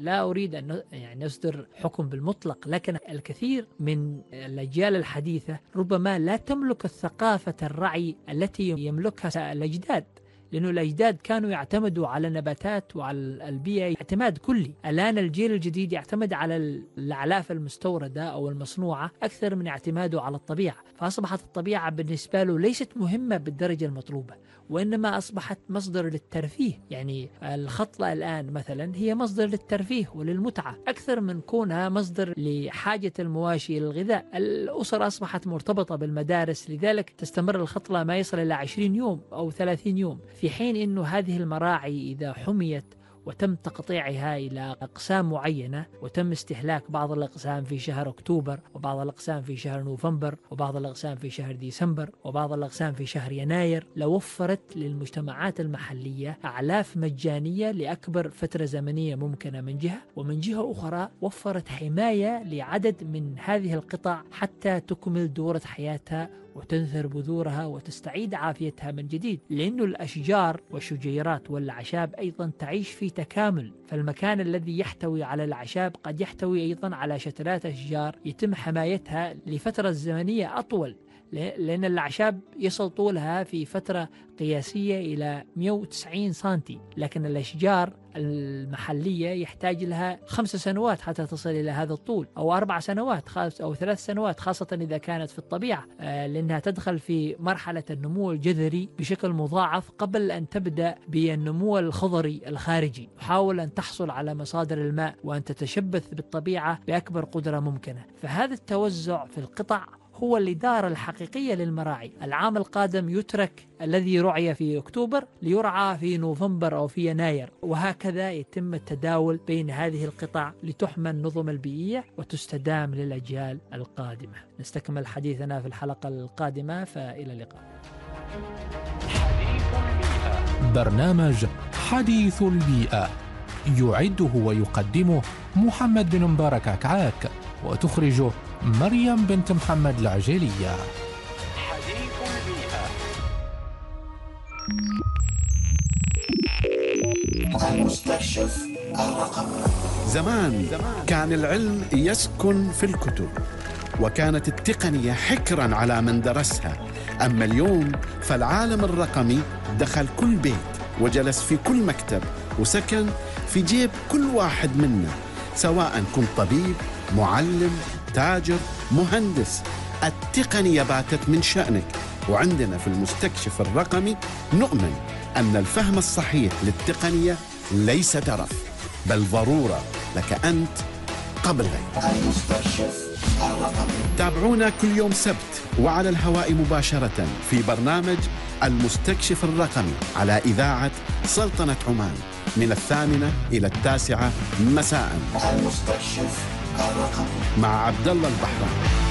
لا أريد أن يعني نصدر حكم بالمطلق، لكن الكثير من الأجيال الحديثة ربما لا تملك الثقافة الرعي التي يملكها الأجداد، لأنه الأجداد كانوا يعتمدوا على النباتات وعلى البيئة اعتماد كلي. الآن الجيل الجديد يعتمد على الأعلاف المستوردة أو المصنوعة أكثر من اعتماده على الطبيعة، فأصبحت الطبيعة بالنسبة له ليست مهمة بالدرجة المطلوبة، وإنما أصبحت مصدر للترفيه. يعني الخطلة الآن مثلا هي مصدر للترفيه وللمتعة أكثر من كونها مصدر لحاجة المواشي للغذاء. الأسر أصبحت مرتبطة بالمدارس، لذلك تستمر الخطلة ما يصل إلى 20 يوم أو 30 يوم، في حين أنه هذه المراعي إذا حميت وتم تقطيعها إلى أقسام معينة وتم استهلاك بعض الأقسام في شهر أكتوبر وبعض الأقسام في شهر نوفمبر وبعض الأقسام في شهر ديسمبر وبعض الأقسام في شهر يناير، لوفرت للمجتمعات المحلية أعلاف مجانية لأكبر فترة زمنية ممكنة من جهة، ومن جهة أخرى وفرت حماية لعدد من هذه القطع حتى تكمل دورة حياتها وتنثر بذورها وتستعيد عافيتها من جديد، لأن الأشجار والشجيرات والأعشاب أيضا تعيش في تكامل، فالمكان الذي يحتوي على الأعشاب قد يحتوي أيضا على شتلات أشجار يتم حمايتها لفترة زمنية أطول، لأن الأعشاب يصل طولها في فترة قياسية إلى 190 سنتي، لكن الأشجار المحلية يحتاج لها 5 سنوات حتى تصل إلى هذا الطول، أو 4 سنوات أو 3 سنوات، خاصة إذا كانت في الطبيعة، لأنها تدخل في مرحلة النمو الجذري بشكل مضاعف قبل أن تبدأ بالنمو الخضري الخارجي. حاول أن تحصل على مصادر الماء وأن تتشبث بالطبيعة بأكبر قدرة ممكنة. فهذا التوزع في القطع هو الإدارة الحقيقية للمراعي. العام القادم يترك الذي رعي في أكتوبر ليرعى في نوفمبر أو في يناير، وهكذا يتم التداول بين هذه القطع لتحمى النظم البيئية وتستدام للأجيال القادمة. نستكمل حديثنا في الحلقة القادمة، فإلى اللقاء. برنامج حديث البيئة يعده ويقدمه محمد بن مبارك عكعاك، وتخرجه مريم بنت محمد العجيلية. حديث البيئة. المستكشف الرقمي. زمان كان العلم يسكن في الكتب، وكانت التقنية حكرا على من درسها. أما اليوم فالعالم الرقمي دخل كل بيت وجلس في كل مكتب وسكن في جيب كل واحد منا، سواء كنت طبيب، معلم، تاجر، مهندس. التقنية باتت من شأنك، وعندنا في المستكشف الرقمي نؤمن أن الفهم الصحيح للتقنية ليس ترف، بل ضرورة لك أنت قبل غيرك. المستكشف الرقمي. تابعونا كل يوم سبت وعلى الهواء مباشرة في برنامج المستكشف الرقمي على إذاعة سلطنة عمان من 8 إلى 9 مساء. المستكشف الرقمي مع عبد الله البحراني.